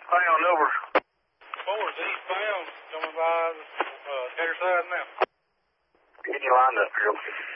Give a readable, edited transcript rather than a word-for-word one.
Eastbound, over. 4's eastbound, coming by the Tater side now. Get you lined up, girl.